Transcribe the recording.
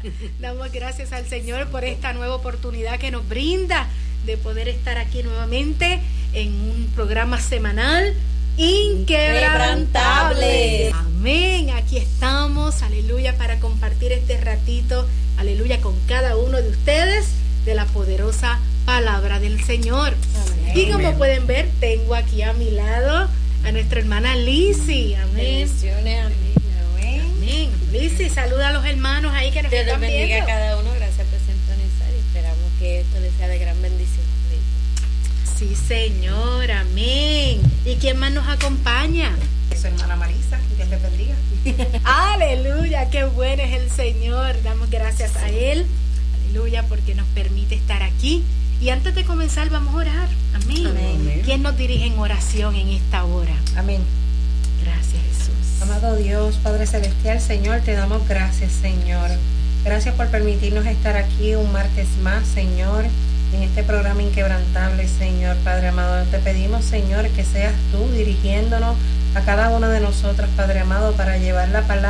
Damos gracias al Señor por esta nueva oportunidad que nos brinda de poder estar aquí nuevamente en un programa semanal inquebrantable. Amén. Aquí estamos, aleluya, para compartir este ratito, aleluya, con cada uno de ustedes de la poderosa palabra del Señor. Amén. Y como pueden ver, tengo aquí a mi lado a nuestra hermana Lizzy. Amén. Bendiciones, amén. Amén. Lizzy, saluda a los hermanos ahí que nos están viendo. Dios bendiga a cada uno. Gracias por sintonizar y esperamos que esto les sea de gran bendición. Sí, Señor, amén. ¿Y quién más nos acompaña? Su hermana Marisa, Dios les bendiga. Aleluya, qué bueno es el Señor. Damos gracias a Él, aleluya, porque nos permite estar aquí. Y antes de comenzar vamos a orar. Amén. Amén. ¿Quién nos dirige en oración en esta hora? Amén. Gracias, Jesús. Amado Dios, Padre Celestial, Señor, te damos gracias, Señor. Gracias por permitirnos estar aquí un martes más, Señor, en este programa inquebrantable, Señor. Padre amado, te pedimos, Señor, que seas tú dirigiéndonos a cada uno de nosotros, Padre amado, para llevar la palabra